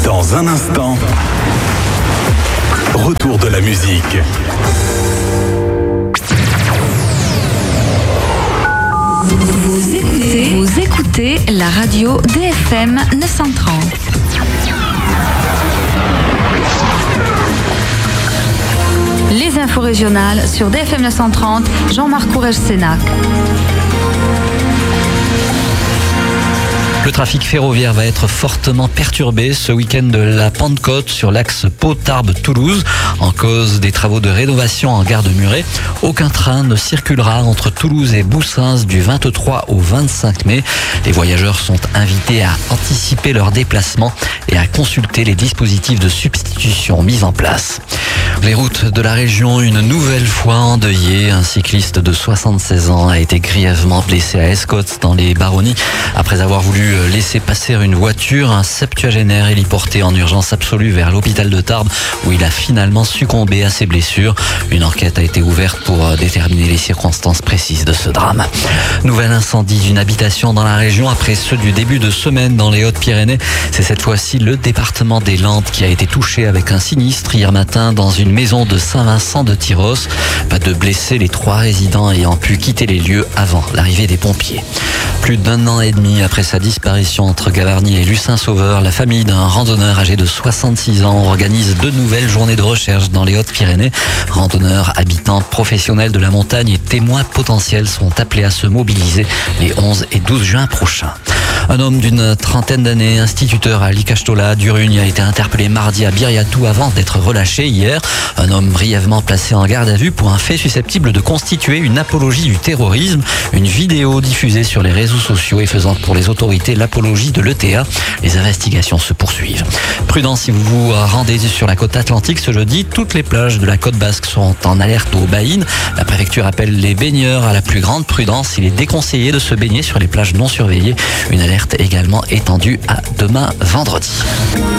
Dans un instant, retour de la musique. Vous écoutez la radio DFM 930. Les infos régionales sur DFM 930, Jean-Marc Courrèges-Sénac. Le trafic ferroviaire va être fortement perturbé ce week-end de la Pentecôte sur l'axe Pau-Tarbes-Toulouse en cause des travaux de rénovation en gare de Muret. Aucun train ne circulera entre Toulouse et Boussens du 23 au 25 mai. Les voyageurs sont invités à anticiper leur déplacement et à consulter les dispositifs de substitution mis en place. Les routes de la région, une nouvelle fois endeuillées. Un cycliste de 76 ans a été grièvement blessé à Escottes dans les Baronnies après avoir voulu laisser passer une voiture. Un septuagénaire héliporté en urgence absolue vers l'hôpital de Tarbes où il a finalement succombé à ses blessures. Une enquête a été ouverte pour déterminer les circonstances précises de ce drame. Nouvel incendie d'une habitation dans la région après ceux du début de semaine dans les Hautes-Pyrénées. C'est cette fois-ci le département des Landes qui a été touché avec un sinistre hier matin dans une maison de Saint-Vincent de Tyros. Pas de blessés, les 3 résidents ayant pu quitter les lieux avant l'arrivée des pompiers. Plus d'1 an et demi après sa disparition entre Gavarnie et Lucin-Sauveur, la famille d'un randonneur âgé de 66 ans organise 2 nouvelles journées de recherche dans les Hautes-Pyrénées. Randonneurs, habitants, professionnels de la montagne et témoins potentiels sont appelés à se mobiliser les 11 et 12 juin prochains. Un homme d'une trentaine d'années, instituteur à Licastola, Durugne, a été interpellé mardi à Biriatou avant d'être relâché hier. Un homme brièvement placé en garde à vue pour un fait susceptible de constituer une apologie du terrorisme. Une vidéo diffusée sur les réseaux sociaux et faisant pour les autorités l'apologie de l'ETA. Les investigations se poursuivent. Prudence si vous vous rendez sur la côte atlantique ce jeudi. Toutes les plages de la côte basque seront en alerte aux baïnes. La préfecture appelle les baigneurs à la plus grande prudence. Il est déconseillé de se baigner sur les plages non surveillées. Une alerte également étendue à demain vendredi.